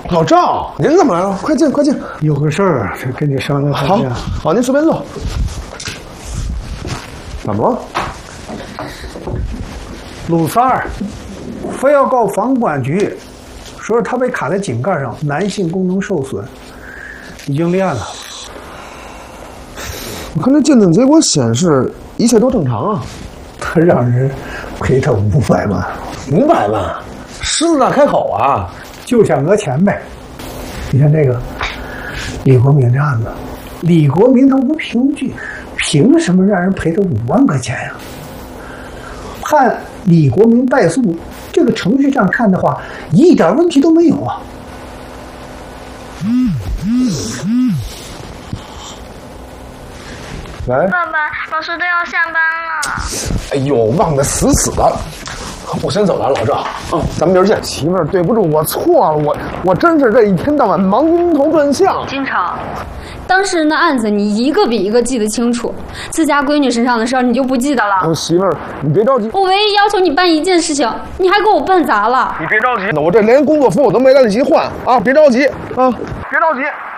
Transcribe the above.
老赵，您怎么来了？快进，快进。 有个事儿跟你商量商量。 好，您随便坐。怎么了？ 陆三儿非要告房管局，说是他被卡在井盖上，男性功能受损，已经练了。 我看这鉴定结果显示一切都正常啊。 他让人赔他500万 ，500万，狮子大开口啊！ 就想讹钱呗。你看这个李国明这案子，李国明他无凭无据，凭什么让人赔他5万块钱呀？判李国明败诉，这个程序上看的话，一点问题都没有啊。 来， 爸爸，老师都要下班了。 哎呦，忘得死死的。我先走了，老赵。咱们明儿见。媳妇儿，对不住，我错了，我真是这一天到晚忙晕头转向。 金城， 当事人的案子你一个比一个记得清楚，自家闺女身上的事儿你就不记得了。 媳妇儿，你别着急。 我唯一要求你办一件事情，你还给我办砸了。 你别着急，我这连工作服我都没来得及换啊！别着急啊，别着急。